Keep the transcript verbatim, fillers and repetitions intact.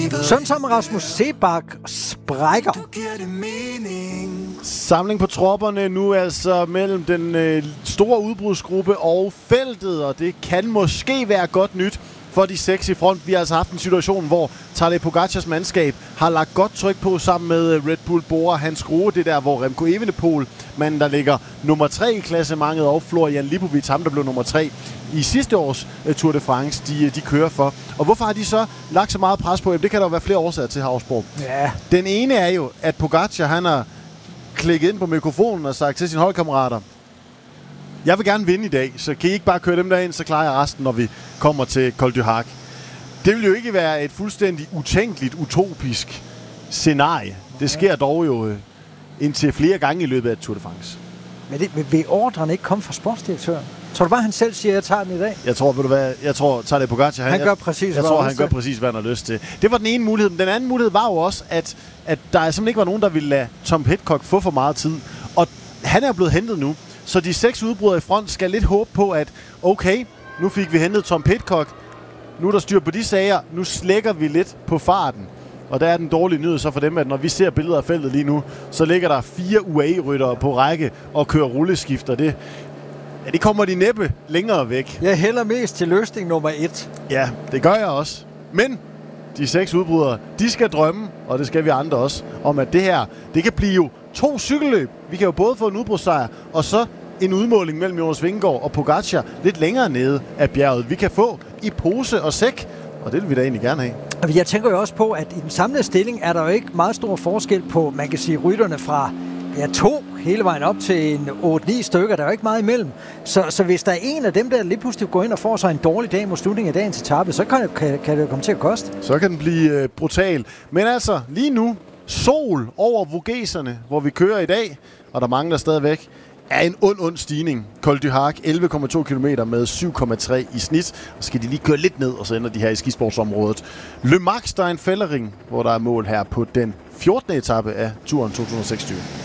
Sådan som Rasmus Seebach sprækker. Samling på tropperne nu altså mellem den øh, store udbrudsgruppe og feltet, og det kan måske være godt nyt for de seks i front. Vi har altså haft en situation, hvor Tadej Pogacars mandskab har lagt godt tryk på sammen med Red Bull Bora Hans Grohe. Det der, hvor Remco Evenepoel, manden der ligger nummer tre i klassementet, og Florian Lipovic, ham der blev nummer tre i sidste års uh, Tour de France, de, de kører for. Og hvorfor har de så lagt så meget pres på? Jamen, det kan der jo være flere årsager til, Havsborg. Ja. Den ene er jo, at Pogacar, han har klikket ind på mikrofonen og sagt til sine holdkammerater, jeg vil gerne vinde i dag, så kan I ikke bare køre dem derind, så klarer jeg resten, når vi kommer til Col du Hac. Det vil jo ikke være et fuldstændig utænkeligt, utopisk scenarie. Det sker dog jo øh, indtil flere gange i løbet af Tour de France. Men det, vil ordren ikke komme fra sportsdirektøren? Tror du bare, han selv siger, at jeg tager den i dag? Jeg tror, ved du hvad, jeg tror, Tadej Pogacar, han, han gør jeg, præcis, jeg, jeg tror, han gør præcis, hvad han har lyst til. Det var den ene mulighed. Den anden mulighed var jo også, at, at der simpelthen ikke var nogen, der ville lade Tom Pidcock få for meget tid. Og han er blevet hentet nu. Så de seks udbrydere i front skal lidt håbe på, at okay, nu fik vi hentet Tom Pidcock. Nu er der styr på de sager. Nu slækker vi lidt på farten. Og der er den dårlige nyhed så for dem, at når vi ser billeder af feltet lige nu, så ligger der fire U A E-ryttere på række og kører rulleskifter. Det, ja, det kommer de næppe længere væk. Jeg hælder mest til løsning nummer et. Ja, det gør jeg også. Men de seks udbrydere, de skal drømme, og det skal vi andre også, om at det her, det kan blive jo to cykelløb. Vi kan jo både få en udbrudssejr, og så en udmåling mellem Jonas Vingegaard og Pogacar lidt længere nede af bjerget. Vi kan få i pose og sæk, og det vil vi da egentlig gerne have. Jeg tænker jo også på, at i den samlede stilling er der jo ikke meget stor forskel på, man kan sige, rytterne fra ja, to hele vejen op til en otte ni stykker. Der er jo ikke meget imellem. Så, så hvis der er en af dem, der lige pludselig går ind og får sig en dårlig dag mod slutningen af dagens etape, så kan, kan, kan det jo komme til at koste. Så kan den blive øh, brutal. Men altså, lige nu, sol over Vogeserne, hvor vi kører i dag, og der mangler stadigvæk, er en ond, ond stigning. Col du Hac, elleve komma to kilometer med syv komma tre i snit. Og skal de lige køre lidt ned, og så ender de her i skisportsområdet. Le Max Stein Fellering, hvor der er mål her på den fjortende etape af turen to tusind og seksogtyve.